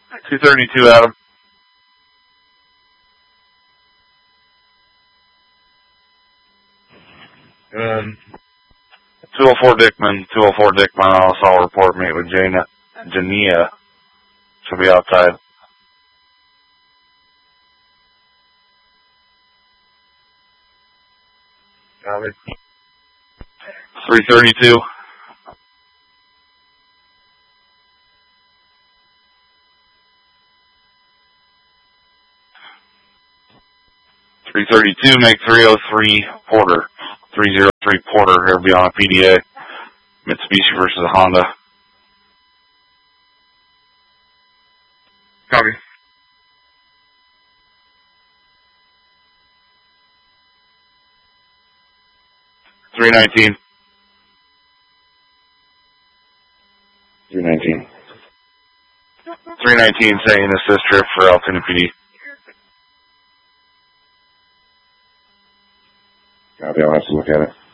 232, Adam. Good. 204 Dickman. I'll report meet with Jania. She'll be outside. Copy. 332. 332, make 303 Porter. 303 Porter here beyond PDA. Mitsubishi versus a Honda. Copy. Three 19. Saying assist trip for Altoona PD. Copy, I'll have to look at it.